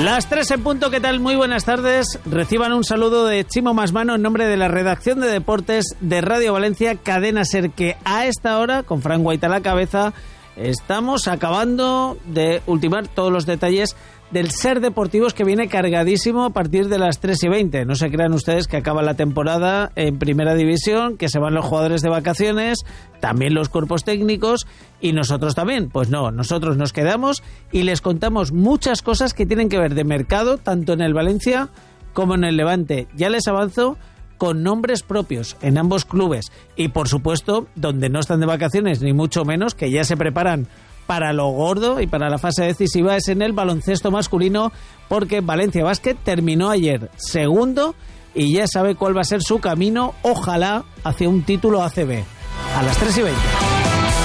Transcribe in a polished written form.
Las 3 en punto, ¿qué tal? Muy buenas tardes. Reciban un saludo de Chimo Masmano en nombre de la redacción de deportes de Radio Valencia, Cadena SER, que a esta hora, con Fran Guaita a la cabeza, estamos acabando de ultimar todos los detalles del SER Deportivos, que viene cargadísimo a partir de las 3:20. No se crean ustedes que acaba la temporada en Primera División, que se van los jugadores de vacaciones, también los cuerpos técnicos y nosotros también. Pues no, nosotros nos quedamos y les contamos muchas cosas que tienen que ver de mercado, tanto en el Valencia como en el Levante. Ya les avanzo, con nombres propios en ambos clubes y, por supuesto, donde no están de vacaciones, ni mucho menos, que ya se preparan para lo gordo y para la fase decisiva, es en el baloncesto masculino, porque Valencia Basket terminó ayer segundo y ya sabe cuál va a ser su camino, ojalá, hacia un título ACB. A las 3:20.